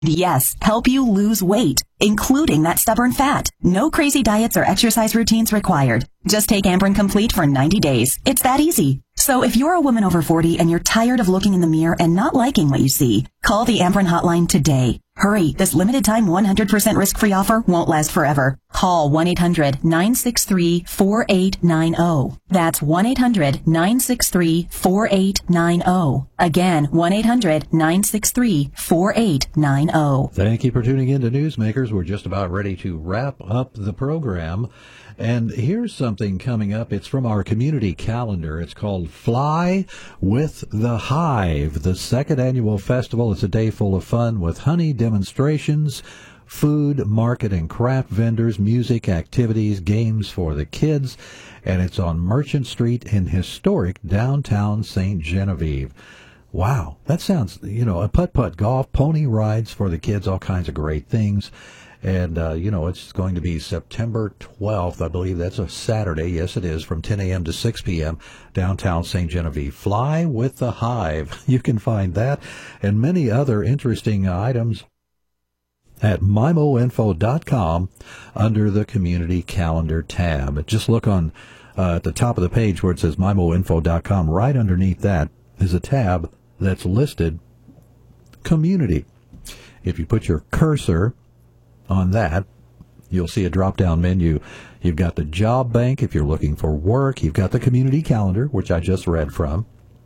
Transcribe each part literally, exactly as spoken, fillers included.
Yes, help you lose weight, including that stubborn fat. No crazy diets or exercise routines required. Just take Amberen Complete for ninety days. It's that easy. So if you're a woman over forty and you're tired of looking in the mirror and not liking what you see, call the Amberen hotline today. Hurry, this limited time one hundred percent risk-free offer won't last forever. Call one eight hundred nine six three four eight nine zero. That's one eight hundred nine six three four eight nine zero. Again, one eight hundred nine six three four eight nine zero. Thank you for tuning in to Newsmakers. We're just about ready to wrap up the program. And here's something coming up. It's from our community calendar. It's called Fly with the Hive. The second annual festival is a day full of fun with honey demonstrations, food, market and craft vendors, music, activities, games for the kids. And it's on Merchant Street in historic downtown Saint Genevieve. Wow, that sounds, you know, a putt-putt golf, pony rides for the kids, all kinds of great things. And, uh, you know, it's going to be September twelfth, I believe that's a Saturday. Yes, it is, from ten a.m. to six p.m., downtown Saint Genevieve. Fly with the Hive. You can find that and many other interesting items at mimo info dot com under the Community Calendar tab. Just look on uh, at the top of the page where it says mimo info dot com. Right underneath that is a tab that's listed Community. If you put your cursor on that, you'll see a drop-down menu. You've got the job bank if you're looking for work. You've got the community calendar, which I just read from.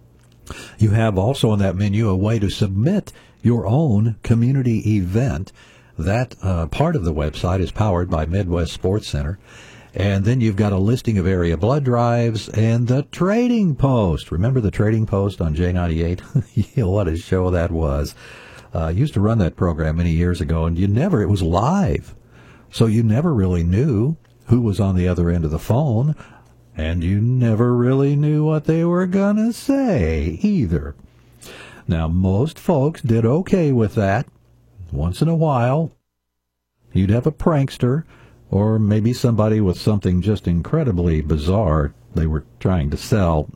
You have also on that menu a way to submit your own community event. That uh, part of the website is powered by Midwest Sports Center. And then you've got a listing of area blood drives and the Trading Post. Remember the Trading Post on J ninety-eight? What a show that was. I uh, used to run that program many years ago, and you never, it was live. So you never really knew who was on the other end of the phone, and you never really knew what they were going to say either. Now, most folks did okay with that. Once in a while, you'd have a prankster, or maybe somebody with something just incredibly bizarre they were trying to sell.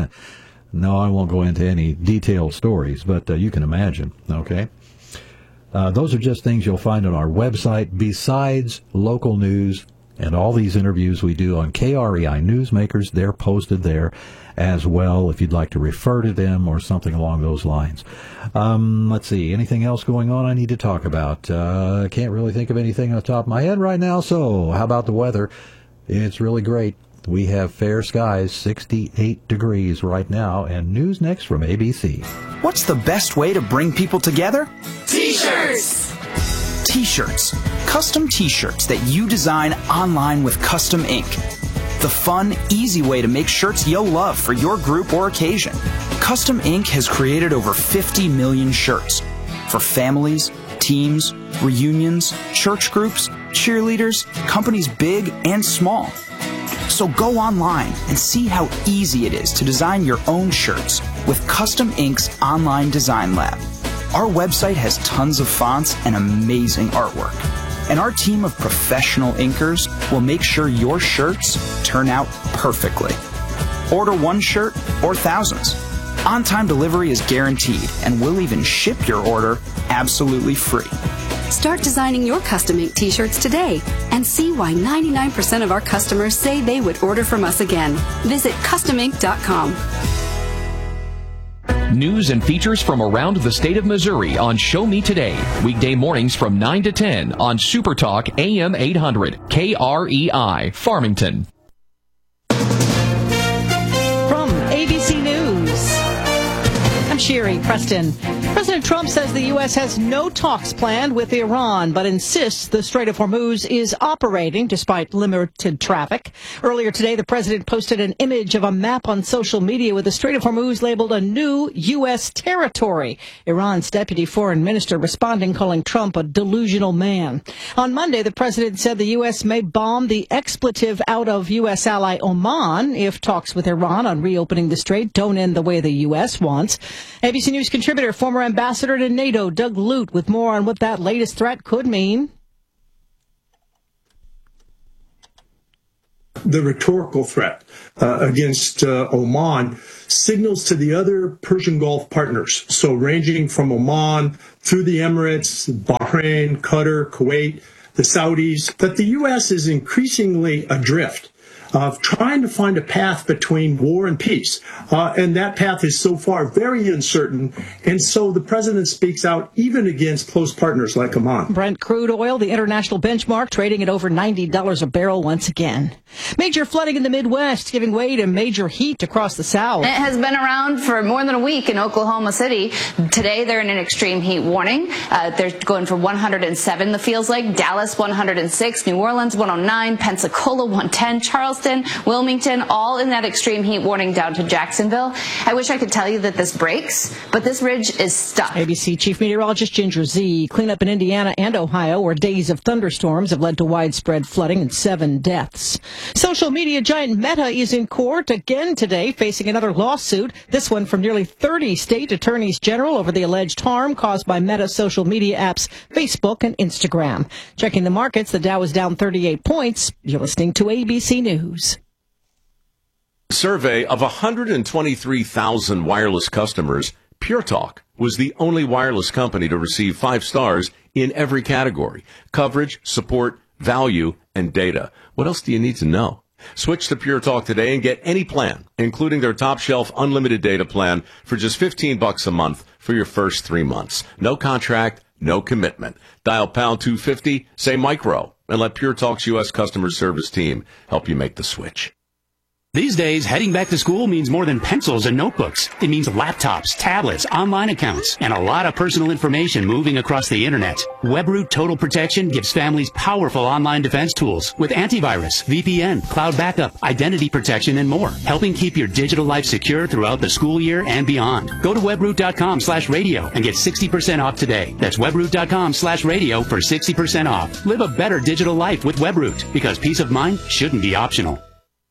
No, I won't go into any detailed stories, but uh, you can imagine, okay? Uh, those are just things you'll find on our website, besides local news and all these interviews we do on K R E I Newsmakers. They're posted there as well if you'd like to refer to them or something along those lines. Um, let's see, anything else going on I need to talk about? I uh, can't really think of anything on the top of my head right now, so how about the weather? It's really great. We have fair skies, sixty-eight degrees right now, and news next from A B C. What's the best way to bring people together? T-shirts! T-shirts. Custom T-shirts that you design online with Custom Ink. The fun, easy way to make shirts you'll love for your group or occasion. Custom Ink has created over fifty million shirts for families, teams, reunions, church groups, cheerleaders, companies big and small. So go online and see how easy it is to design your own shirts with Custom Ink's online design lab. Our website has tons of fonts and amazing artwork. And our team of professional inkers will make sure your shirts turn out perfectly. Order one shirt or thousands. On-time delivery is guaranteed, and we'll even ship your order absolutely free. Start designing your Custom Ink T-shirts today and see why ninety-nine percent of our customers say they would order from us again. Visit custom ink dot com. News and features from around the state of Missouri on Show Me Today. Weekday mornings from nine to ten on Super Talk A M eight hundred K R E I, Farmington. From A B C News, I'm Sherry Preston. President Trump says the U S has no talks planned with Iran, but insists the Strait of Hormuz is operating despite limited traffic. Earlier today, the president posted an image of a map on social media with the Strait of Hormuz labeled a new U S territory. Iran's deputy foreign minister responding, calling Trump a delusional man. On Monday, the president said the U S may bomb the expletive out of U S ally Oman if talks with Iran on reopening the strait don't end the way the U S wants. A B C News contributor, former ambassador to NATO, Doug Lute, with more on what that latest threat could mean. The rhetorical threat uh, against uh, Oman signals to the other Persian Gulf partners, so ranging from Oman through the Emirates, Bahrain, Qatar, Kuwait, the Saudis, that the U S is increasingly adrift of trying to find a path between war and peace. Uh, and that path is so far very uncertain. And so the president speaks out even against close partners like Oman. Brent crude oil, the international benchmark, trading at over ninety dollars a barrel once again. Major flooding in the Midwest, giving way to major heat across the South. It has been around for more than a week in Oklahoma City. Today, they're in an extreme heat warning. Uh, they're going for one hundred seven, the feels like. Dallas, one hundred six. New Orleans, one oh nine. Pensacola, one ten. Charleston, Wilmington, all in that extreme heat warning down to Jacksonville. I wish I could tell you that this breaks, but this ridge is stuck. A B C Chief Meteorologist Ginger Z. Cleanup in Indiana and Ohio, where days of thunderstorms have led to widespread flooding and seven deaths. Social media giant Meta is in court again today, facing another lawsuit, this one from nearly thirty state attorneys general over the alleged harm caused by Meta's social media apps Facebook and Instagram. Checking the markets, the Dow is down thirty-eight points. You're listening to A B C News. Survey of one hundred twenty-three thousand wireless customers, Pure Talk was the only wireless company to receive five stars in every category: coverage, support, value, and data. What else do you need to know? Switch to Pure Talk today and get any plan, including their top shelf unlimited data plan, for just fifteen bucks a month for your first three months. No contract, no commitment. Dial pound two fifty, say micro, and let Pure Talk's U S customer service team help you make the switch. These days, heading back to school means more than pencils and notebooks. It means laptops, tablets, online accounts, and a lot of personal information moving across the internet. WebRoot Total Protection gives families powerful online defense tools with antivirus, V P N, cloud backup, identity protection, and more, helping keep your digital life secure throughout the school year and beyond. Go to webroot.com slash radio and get sixty percent off today. That's webroot.com slash radio for sixty percent off. Live a better digital life with WebRoot, because peace of mind shouldn't be optional.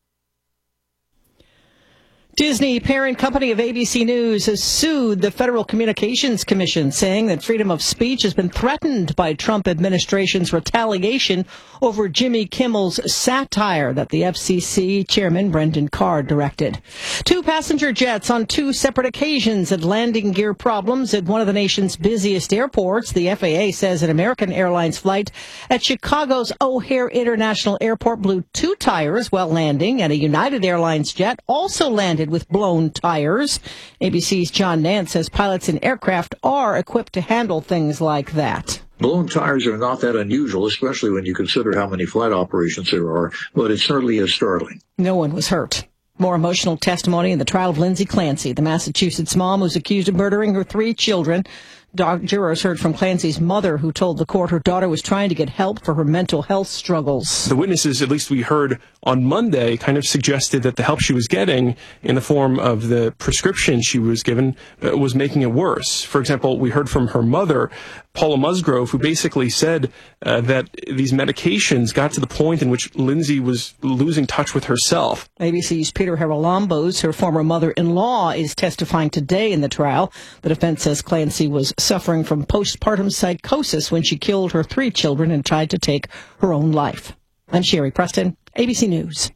Disney, parent company of A B C News, has sued the Federal Communications Commission, saying that freedom of speech has been threatened by Trump administration's retaliation over Jimmy Kimmel's satire that the F C C chairman Brendan Carr directed. Two passenger jets on two separate occasions had landing gear problems at one of the nation's busiest airports. The F A A says an American Airlines flight at Chicago's O'Hare International Airport blew two tires while landing, and a United Airlines jet also landed with blown tires. A B C's John Nance says pilots in aircraft are equipped to handle things like that. Blown tires are not that unusual, especially when you consider how many flight operations there are, but it certainly is startling. No one was hurt. More emotional testimony in the trial of Lindsay Clancy, the Massachusetts mom who's accused of murdering her three children. Jurors heard from Clancy's mother, who told the court her daughter was trying to get help for her mental health struggles. The witnesses, at least we heard on Monday, kind of suggested that the help she was getting in the form of the prescription she was given uh, was making it worse. For example, we heard from her mother, Paula Musgrove, who basically said uh, that these medications got to the point in which Lindsay was losing touch with herself. A B C's Peter Haralambos, her former mother-in-law, is testifying today in the trial. The defense says Clancy was suffering from postpartum psychosis when she killed her three children and tried to take her own life. I'm Sherry Preston, A B C News.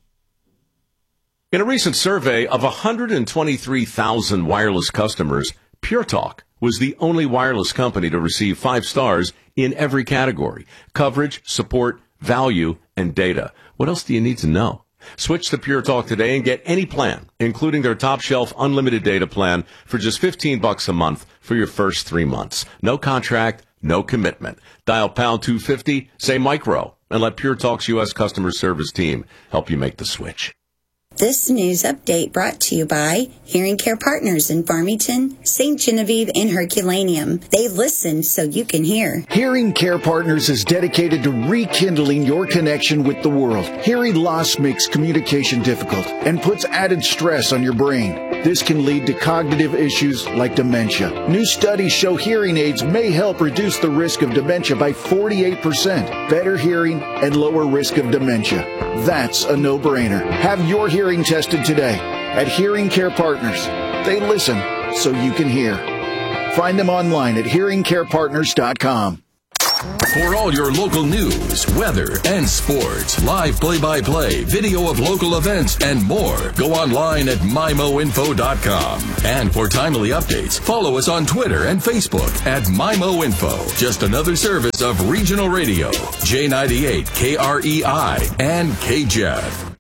In a recent survey of one hundred twenty-three thousand wireless customers, Pure Talk was the only wireless company to receive five stars in every category: coverage, support, value, and data. What else do you need to know? Switch to Pure Talk today and get any plan, including their top shelf unlimited data plan, for just fifteen bucks a month for your first three months. No contract, no commitment. Dial pound two fifty, say micro, and let Pure Talk's U S customer service team help you make the switch. This news update brought to you by Hearing Care Partners in Farmington, Saint Genevieve, and Herculaneum. They listen so you can hear. Hearing Care Partners is dedicated to rekindling your connection with the world. Hearing loss makes communication difficult and puts added stress on your brain. This can lead to cognitive issues like dementia. New studies show hearing aids may help reduce the risk of dementia by forty-eight percent. Better hearing and lower risk of dementia. That's a no-brainer. Have your hearing tested today at Hearing Care Partners. They listen so you can hear. Find them online at hearing care partners dot com. For all your local news, weather, and sports, live play-by-play, video of local events, and more, go online at my mo info dot com. And for timely updates, follow us on Twitter and Facebook at MyMoInfo. Just another service of Regional Radio, J ninety-eight, K R E I, and K J E F.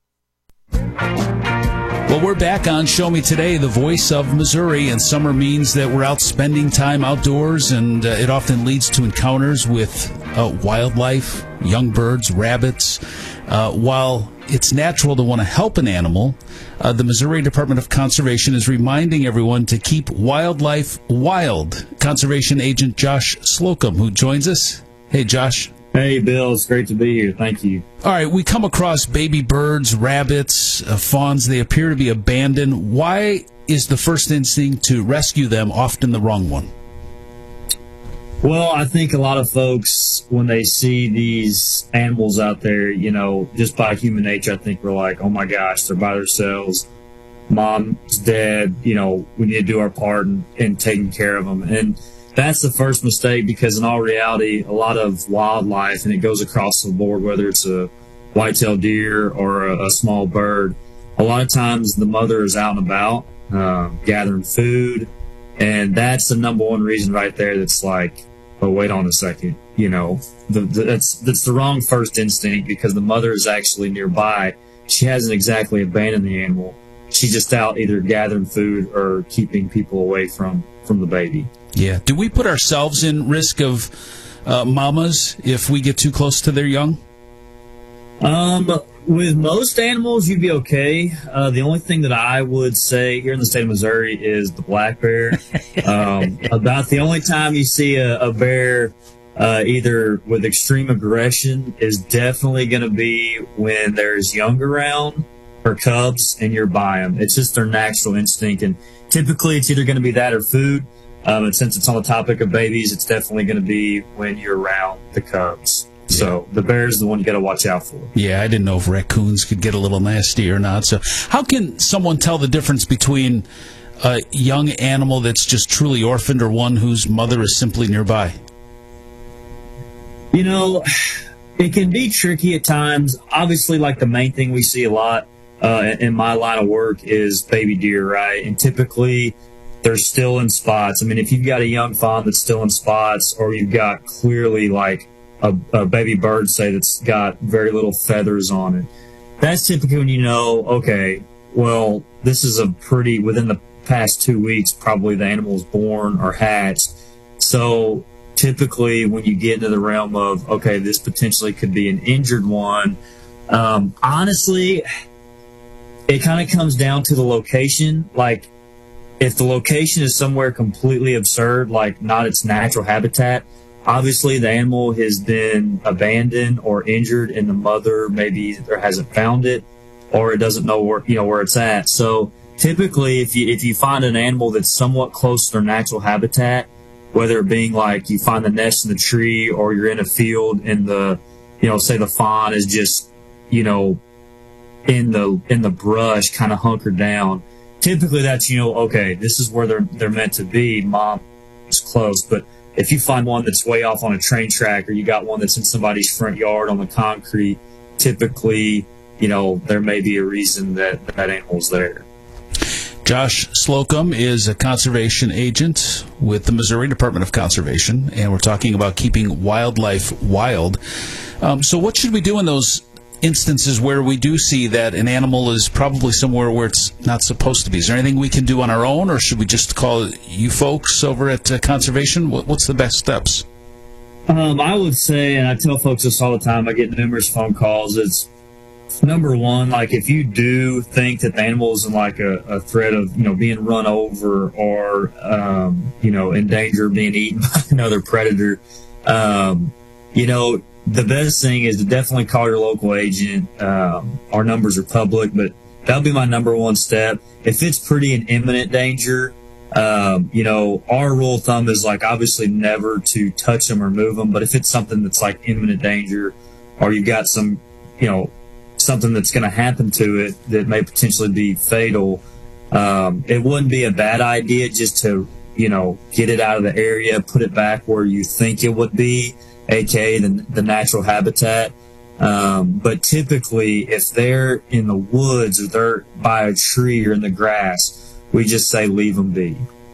Well, we're back on Show Me Today, the voice of Missouri, and summer means that we're out spending time outdoors, and uh, it often leads to encounters with uh, wildlife, young birds, rabbits. Uh, while it's natural to want to help an animal, uh, the Missouri Department of Conservation is reminding everyone to keep wildlife wild. Conservation agent Josh Slocum, who joins us. Hey, Josh. Hey, Bill. It's great to be here. Thank you. All right, we come across baby birds, rabbits, uh, fawns. They appear to be abandoned. Why is the first instinct to rescue them often the wrong one? Well, I think a lot of folks, when they see these animals out there, you know, just by human nature, I think we're like, oh my gosh, they're by themselves. Mom's dead. You know, we need to do our part in, in taking care of them. And that's the first mistake, because in all reality, a lot of wildlife, and it goes across the board, whether it's a white-tailed deer or a, a small bird, a lot of times the mother is out and about uh, gathering food, and that's the number one reason right there that's like, oh, wait on a second, you know, the, the, that's, that's the wrong first instinct, because the mother is actually nearby. She hasn't exactly abandoned the animal. She's just out either gathering food or keeping people away from, from the baby. Yeah. Do we put ourselves in risk of uh, mamas if we get too close to their young? Um, with most animals, you'd be okay. Uh, the only thing that I would say here in the state of Missouri is the black bear. um, about the only time you see a, a bear uh, either with extreme aggression is definitely going to be when there's young around or cubs and you're by them. It's just their natural instinct, and typically it's either going to be that or food. Um, and since it's on the topic of babies, it's definitely going to be when you're around the cubs. Yeah. So the bear is the one you got to watch out for. Yeah, I didn't know if raccoons could get a little nasty or not. So how can someone tell the difference between a young animal that's just truly orphaned or one whose mother is simply nearby? You know, it can be tricky at times. Obviously, like the main thing we see a lot uh, in my line of work is baby deer, right? And typically they're still in spots. I mean, if you've got a young fawn that's still in spots, or you've got clearly like a, a baby bird, say, that's got very little feathers on it, that's typically when you know, okay, well, this is a pretty, within the past two weeks, probably the animal's born or hatched. So typically when you get into the realm of, okay, this potentially could be an injured one, um, honestly, it kind of comes down to the location. Like, if the location is somewhere completely absurd, like not its natural habitat, obviously the animal has been abandoned or injured, and the mother maybe either hasn't found it or it doesn't know where, you know, where it's at. So typically, if you if you find an animal that's somewhat close to their natural habitat, whether it being like you find the nest in the tree or you're in a field and the, you know, say the fawn is just, you know, in the in the brush, kind of hunkered down. Typically, that's, you know, okay, this is where they're they're meant to be. Mom is close, but if you find one that's way off on a train track, or you got one that's in somebody's front yard on the concrete, typically, you know, there may be a reason that that animal's there. Josh Slocum is a conservation agent with the Missouri Department of Conservation, and we're talking about keeping wildlife wild. Um, so what should we do in those instances where we do see that an animal is probably somewhere where it's not supposed to be? Is there anything we can do on our own, or should we just call you folks over at uh, Conservation? What, what's the best steps? Um, I would say, and I tell folks this all the time, I get numerous phone calls, it's number one, like if you do think that the animal is in like a, a threat of, you know, being run over or, um, you know, in danger of being eaten by another predator, um, you know, the best thing is to definitely call your local agent. Um, our numbers are public, but that'll be my number one step. If it's pretty in imminent danger, um, you know, our rule of thumb is like obviously never to touch them or move them. But if it's something that's like imminent danger, or you've got some, you know, something that's going to happen to it that may potentially be fatal, um, it wouldn't be a bad idea just to, you know, get it out of the area, put it back where you think it would be, aka the, the natural habitat. Um, but typically, if they're in the woods or they're by a tree or in the grass, we just say leave them be.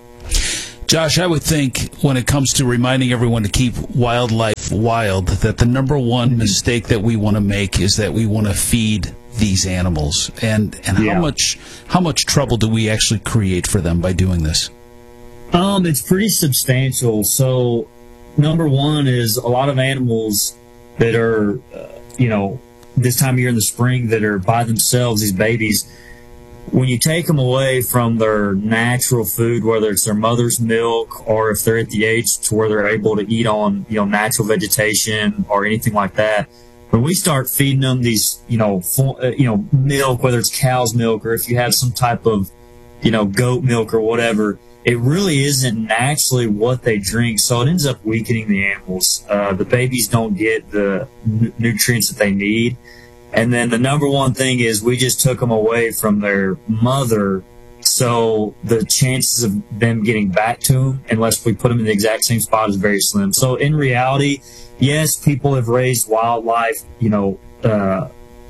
Josh, I would think when it comes to reminding everyone to keep wildlife wild, that the number one mistake that we want to make is that we want to feed these animals. And and Yeah. how much how much trouble do we actually create for them by doing this? Um, it's pretty substantial. So, number one is a lot of animals that are, uh, you know, this time of year in the spring that are by themselves, these babies, when you take them away from their natural food, whether it's their mother's milk or if they're at the age to where they're able to eat on, you know, natural vegetation or anything like that, when we start feeding them these, you know, full, uh, you know, milk, whether it's cow's milk or if you have some type of, you know, goat milk or whatever, it really isn't naturally what they drink. So it ends up weakening the animals. Uh, the babies don't get the n- nutrients that they need. And then the number one thing is we just took them away from their mother. So the chances of them getting back to them, unless we put them in the exact same spot, is very slim. So in reality, yes, people have raised wildlife, you know, uh,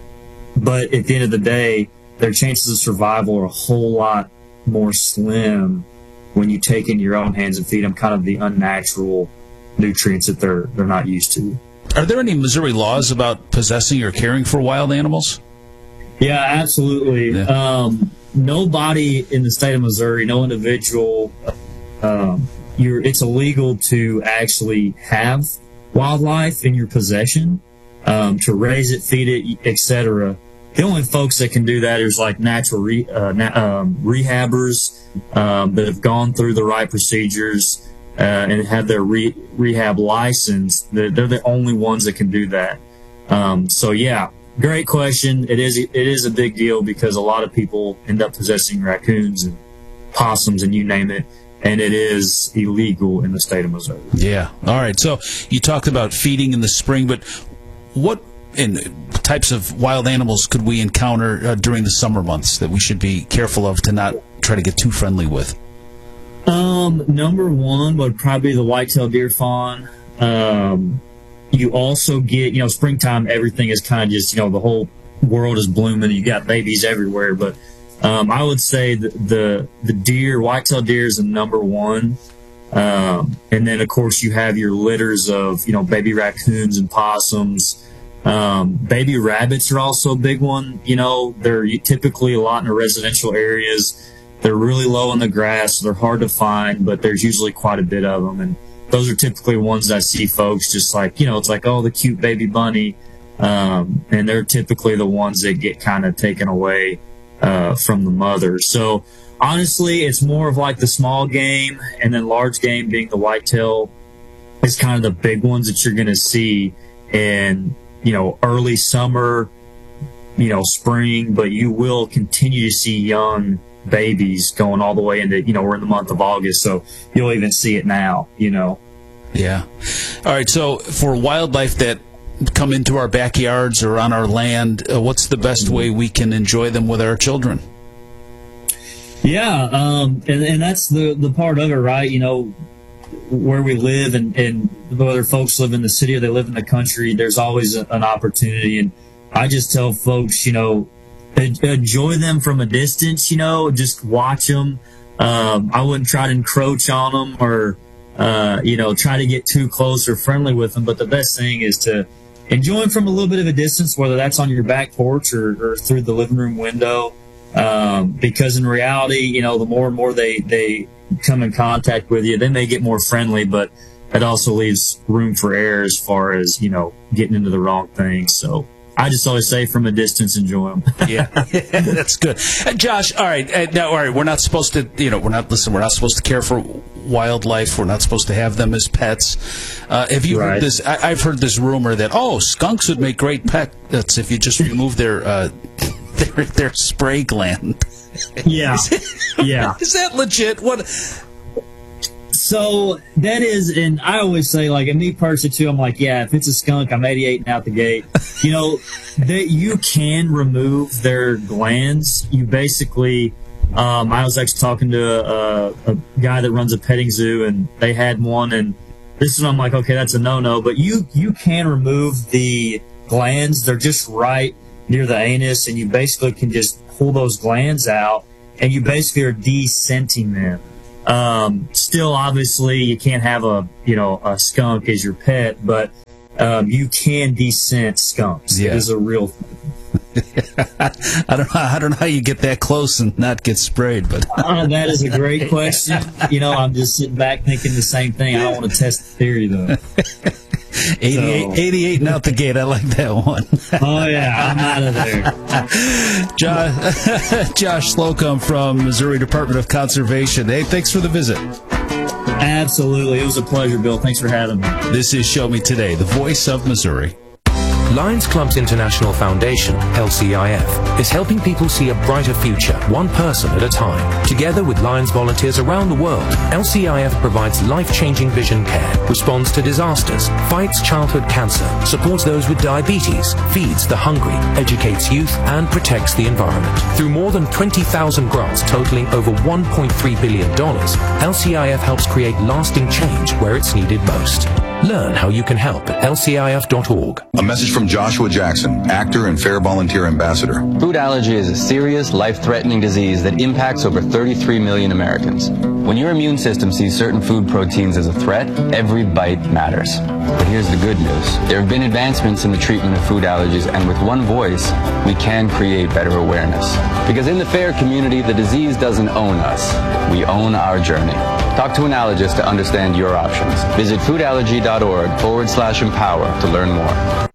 but at the end of the day, their chances of survival are a whole lot more slim when you take in your own hands and feed them kind of the unnatural nutrients that they're they're not used to. Are there any Missouri laws about possessing or caring for wild animals? Yeah, absolutely. Yeah. Um, nobody in the state of Missouri, no individual, um, you're, it's illegal to actually have wildlife in your possession, um, to raise it, feed it, et cetera. The only folks that can do that is like natural re, uh, na- um, rehabbers um, that have gone through the right procedures uh, and have their re- rehab license. They're, they're the only ones that can do that. Um, so yeah, great question. It is it is a big deal because a lot of people end up possessing raccoons and possums and you name it, and it is illegal in the state of Missouri. Yeah. All right. So you talked about feeding in the spring, but what in types of wild animals could we encounter uh, during the summer months that we should be careful of to not try to get too friendly with? Um, number one would probably be the white-tailed deer fawn. Um, you also get, you know, springtime, everything is kind of just, you know, the whole world is blooming. You got babies everywhere, but um, I would say the, the the deer, white-tailed deer is the number one. Um, and then, of course, you have your litters of, you know, baby raccoons and possums. Um, baby rabbits are also a big one. You know, they're typically a lot in the residential areas. They're really low in the grass. So they're hard to find, but there's usually quite a bit of them. And those are typically ones I see folks just like, you know, it's like, oh, the cute baby bunny. Um, and they're typically the ones that get kind of taken away uh, from the mother. So honestly, it's more of like the small game, and then large game being the whitetail is kind of the big ones that you're going to see in, you know, early summer, you know, spring, but you will continue to see young babies going all the way into, you know, we're in the month of August, so you'll even see it now, you know. Yeah. All right. So for wildlife that come into our backyards or on our land, uh, what's the best way we can enjoy them with our children? Yeah. Um, and, and that's the, the part of it, right? You know, where we live and, and whether folks live in the city or they live in the country, there's always a, an opportunity. And I just tell folks, you know, enjoy them from a distance, you know, just watch them. Um, I wouldn't try to encroach on them or, uh, you know, try to get too close or friendly with them. But the best thing is to enjoy them from a little bit of a distance, whether that's on your back porch or, or through the living room window. Um, because in reality, you know, the more and more they, they come in contact with you, they may get more friendly, but that also leaves room for error as far as, you know, getting into the wrong things. So I just always say from a distance, enjoy them. Yeah, that's good. Uh, Josh, all right, uh, now, all right, we're not supposed to, you know, we're not, listen, we're not supposed to care for wildlife. We're not supposed to have them as pets. Uh, have you Right. heard this? I, I've heard this rumor that, oh, skunks would make great pets if you just remove their, uh, their, their spray gland. Yeah, yeah. Is that legit? What? So that is, and I always say, like, and me personally too, I'm like, yeah, if it's a skunk, I'm eighty-eight out the gate. You know, that you can remove their glands. You basically Um, I was actually talking to a, a guy that runs a petting zoo, and they had one, and this is when I'm like, okay, that's a no-no. But you you can remove the glands. They're just right near the anus, and you basically can just pull those glands out, and you basically are descenting them. Um, still, obviously, you can't have a you know a skunk as your pet, but um, you can descent skunks. Yeah. It is a real thing. I don't know. I don't know how you get that close and not get sprayed, but uh, that is a great question. You know, I'm just sitting back thinking the same thing. I don't want to test the theory though. eighty-eight, so. eighty-eight and out the gate. I like that one. Oh yeah, I'm out of there. Josh, Josh Slocum from Missouri Department of Conservation. Hey, thanks for the visit. Absolutely, it was a pleasure, Bill. Thanks for having me. This is Show Me Today, the voice of Missouri. Lions Club's International Foundation, L C I F, is helping people see a brighter future, one person at a time. Together with Lions volunteers around the world, L C I F provides life-changing vision care, responds to disasters, fights childhood cancer, supports those with diabetes, feeds the hungry, educates youth, and protects the environment. Through more than twenty thousand grants totaling over one point three billion dollars, L C I F helps create lasting change where it's needed most. Learn how you can help at L C I F dot org. A message from Joshua Jackson, actor and Fair Volunteer Ambassador. Food allergy is a serious, life-threatening disease that impacts over thirty-three million Americans. When your immune system sees certain food proteins as a threat, every bite matters. But here's the good news. There have been advancements in the treatment of food allergies, and with one voice, we can create better awareness. Because in the FAIR community, the disease doesn't own us. We own our journey. Talk to an allergist to understand your options. Visit foodallergy.org forward slash empower to learn more.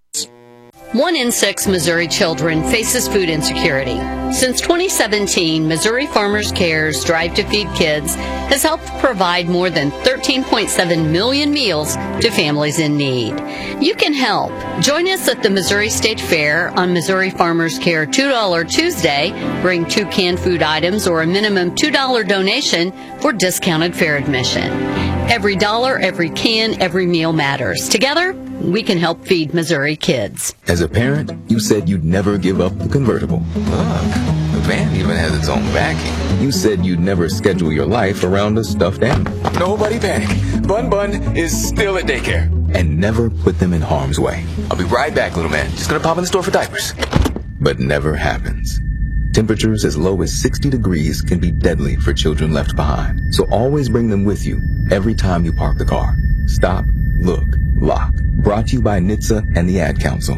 One in six Missouri children faces food insecurity. Since twenty seventeen, Missouri Farmers Care's Drive to Feed Kids has helped provide more than thirteen point seven million meals to families in need. You can help. Join us at the Missouri State Fair on Missouri Farmers Care two dollar Tuesday. Bring two canned food items or a minimum two dollar donation for discounted fair admission. Every dollar, every can, every meal matters. Together, we can help feed Missouri kids. As a parent, you said you'd never give up the convertible. Look, the van even has its own backing. You said you'd never schedule your life around a stuffed animal. Nobody panic. Bun Bun is still at daycare. And never put them in harm's way. I'll be right back, little man. Just gonna pop in the store for diapers. But never happens. Temperatures as low as sixty degrees can be deadly for children left behind. So always bring them with you every time you park the car. Stop, look, lock. Brought to you by N H T S A and the Ad Council.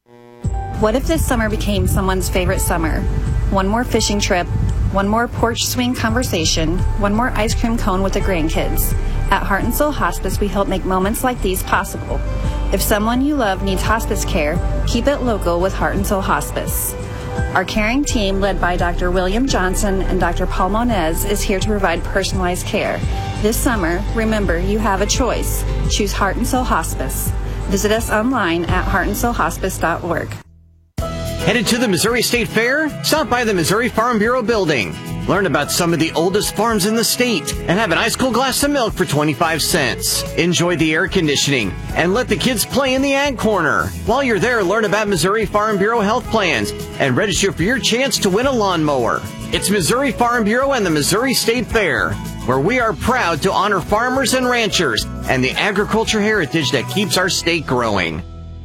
What if this summer became someone's favorite summer? One more fishing trip, one more porch swing conversation, one more ice cream cone with the grandkids. At Heart and Soul Hospice, we help make moments like these possible. If someone you love needs hospice care, keep it local with Heart and Soul Hospice. Our caring team, led by Doctor William Johnson and Doctor Paul Monez, is here to provide personalized care. This summer, remember, you have a choice. Choose Heart and Soul Hospice. Visit us online at heart and soul hospice dot org. Headed to the Missouri State Fair? Stop by the Missouri Farm Bureau building. Learn about some of the oldest farms in the state and have an ice cold glass of milk for twenty-five cents. Enjoy the air conditioning and let the kids play in the ag corner. While you're there, learn about Missouri Farm Bureau health plans and register for your chance to win a lawnmower. It's Missouri Farm Bureau and the Missouri State Fair, where we are proud to honor farmers and ranchers and the agriculture heritage that keeps our state growing.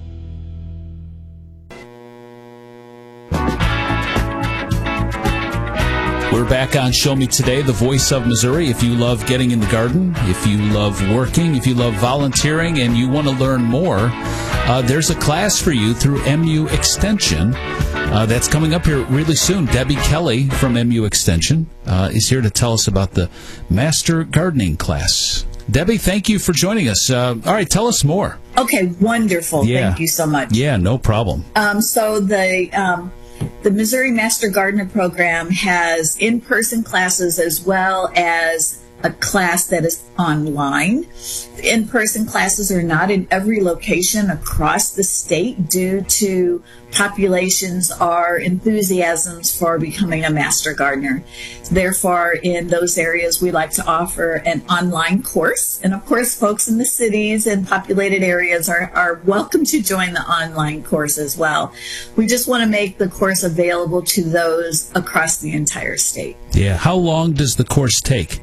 We're back on Show Me Today, the voice of Missouri. If you love getting in the garden, if you love working, if you love volunteering, and you want to learn more, uh, there's a class for you through M U Extension. Uh, that's coming up here really soon. Debbie Kelly from M U Extension uh, is here to tell us about the Master Gardening class. Debbie, thank you for joining us. Uh, all right, tell us more. Okay, wonderful. Yeah. Thank you so much. Yeah, no problem. Um, so the... Um, The Missouri Master Gardener Program has in-person classes as well as a class that is online. In-person classes are not in every location across the state due to populations or enthusiasms for becoming a Master Gardener. Therefore, in those areas, we like to offer an online course. And of course, folks in the cities and populated areas are, are welcome to join the online course as well. We just want to make the course available to those across the entire state. Yeah. How long does the course take?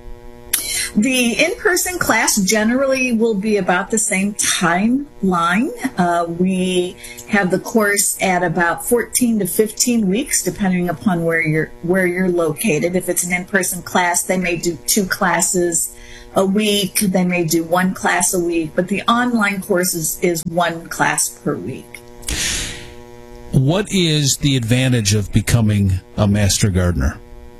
The in-person class generally will be about the same timeline. Uh, we have the course at about fourteen to fifteen weeks, depending upon where you're where you're located. If it's an in-person class, they may do two classes a week. They may do one class a week, but the online course is, is one class per week. What is the advantage of becoming a Master Gardener?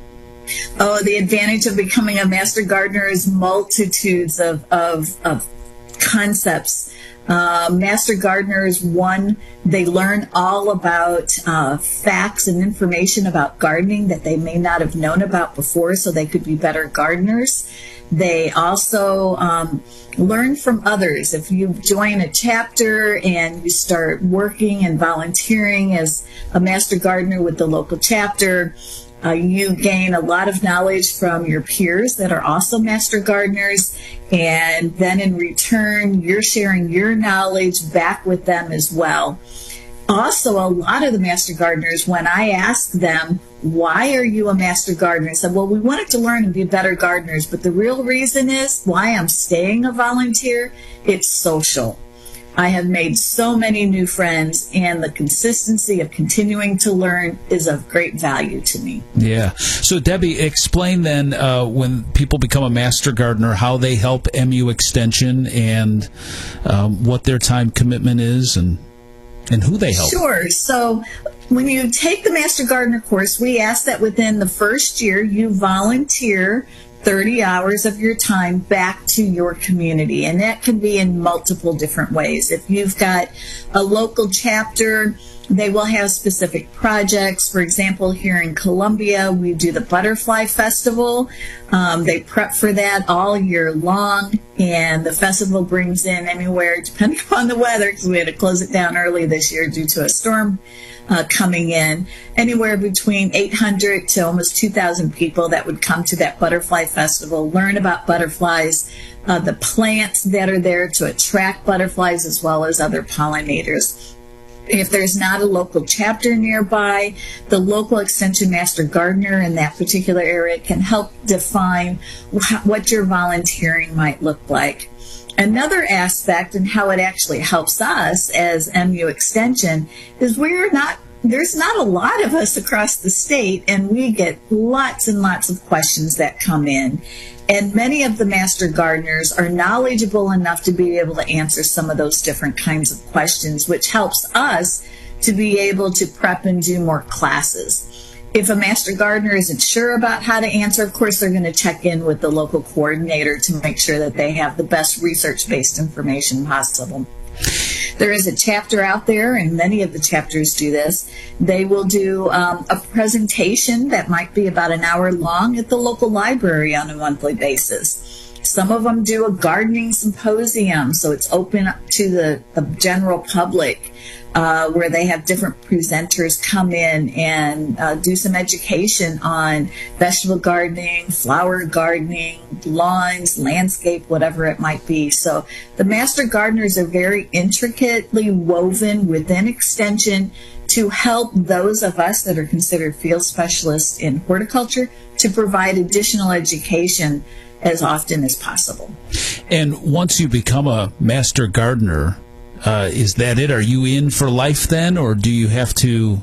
Oh, the advantage of becoming a Master Gardener is multitudes of, of, of concepts. Uh, Master Gardeners, one, they learn all about uh, facts and information about gardening that they may not have known about before, so they could be better gardeners. They also um, learn from others. If you join a chapter and you start working and volunteering as a Master Gardener with the local chapter, Uh, you gain a lot of knowledge from your peers that are also Master Gardeners, and then in return, you're sharing your knowledge back with them as well. Also, a lot of the Master Gardeners, when I ask them, why are you a Master Gardener? I said, well, we wanted to learn and be better gardeners, but the real reason is why I'm staying a volunteer, it's social. I have made so many new friends, and the consistency of continuing to learn is of great value to me. Yeah. So, Debbie, explain then uh, when people become a Master Gardener, how they help M U Extension and um, what their time commitment is and and who they help. Sure. So when you take the Master Gardener course, we ask that within the first year you volunteer thirty hours of your time back to your community, and that can be in multiple different ways. If you've got a local chapter, they will have specific projects. For example, here in Columbia, we do the Butterfly Festival. Um, they prep for that all year long, and the festival brings in anywhere, depending upon the weather, because we had to close it down early this year due to a storm Uh, coming in, anywhere between eight hundred to almost two thousand people that would come to that Butterfly Festival, learn about butterflies, uh, the plants that are there to attract butterflies as well as other pollinators. If there's not a local chapter nearby, the local Extension Master Gardener in that particular area can help define wh- what your volunteering might look like. Another aspect and how it actually helps us as M U Extension is we're not, there's not a lot of us across the state, and we get lots and lots of questions that come in. And many of the Master Gardeners are knowledgeable enough to be able to answer some of those different kinds of questions, which helps us to be able to prep and do more classes. If a Master Gardener isn't sure about how to answer, of course, they're going to check in with the local coordinator to make sure that they have the best research-based information possible. There is a chapter out there, and many of the chapters do this. They will do um, a presentation that might be about an hour long at the local library on a monthly basis. Some of them do a gardening symposium, so it's open to the, the general public, uh, where they have different presenters come in and uh, do some education on vegetable gardening, flower gardening, lawns, landscape, whatever it might be. So the Master Gardeners are very intricately woven within Extension to help those of us that are considered field specialists in horticulture to provide additional education as often as possible. And once you become a Master Gardener, uh, is that it? Are you in for life then, or do you have to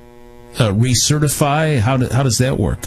uh, recertify? How, do, how does that work?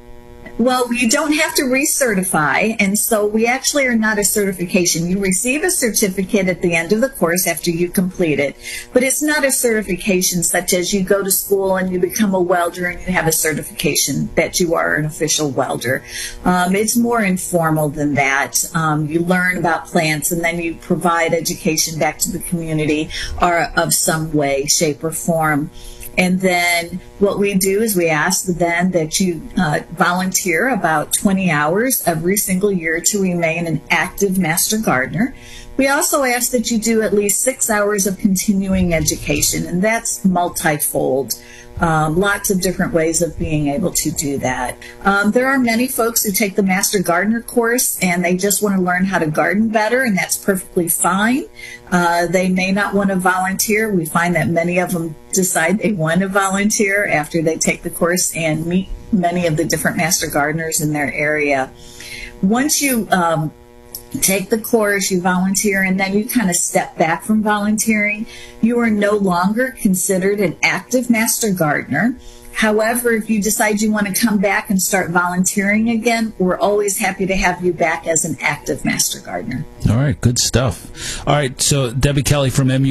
Well, you don't have to recertify, and so we actually are not a certification. You receive a certificate at the end of the course after you complete it, but it's not a certification such as you go to school and you become a welder and you have a certification that you are an official welder. Um, it's more informal than that. Um, you learn about plants, and then you provide education back to the community or of some way, shape, or form. And then what we do is we ask then that you uh, volunteer about twenty hours every single year to remain an active Master Gardener. We also ask that you do at least six hours of continuing education, and that's multifold. Um, lots of different ways of being able to do that. Um, there are many folks who take the Master Gardener course and they just want to learn how to garden better, and that's perfectly fine. Uh, they may not want to volunteer. We find that many of them decide they want to volunteer after they take the course and meet many of the different Master Gardeners in their area. Once you um, take the course, you volunteer, and then you kind of step back from volunteering, you are no longer considered an active Master Gardener. However, if you decide you want to come back and start volunteering again, we're always happy to have you back as an active Master Gardener. All right, good stuff. All right, so Debbie Kelly from M U